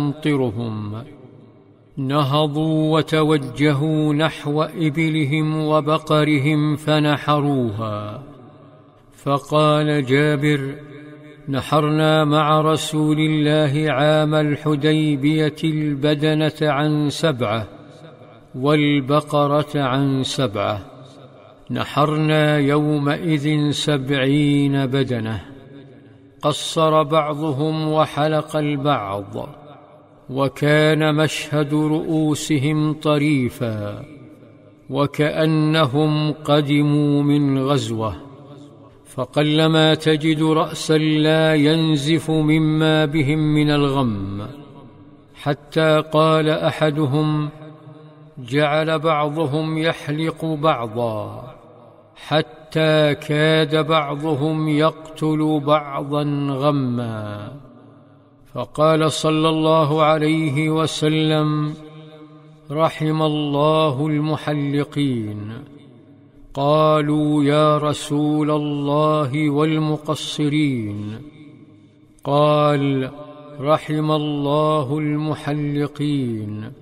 يمطرهم. نهضوا وتوجهوا نحو إبلهم وبقرهم فنحروها. فقال جابر: نحرنا مع رسول الله عام الحديبية البدنة عن 7 والبقرة عن 7، نحرنا يومئذ 70 بدنة. قصر بعضهم وحلق البعض، وكان مشهد رؤوسهم طريفا وكأنهم قدموا من غزوة، فقلما تجد رأسا لا ينزف مما بهم من الغم، حتى قال أحدهم: جعل بعضهم يحلق بعضا، حتى كاد بعضهم يقتل بعضا غما. فقال صلى الله عليه وسلم: رحم الله المحلقين. قالوا: يا رسول الله والمقصرين؟ قال: رحم الله المحلقين.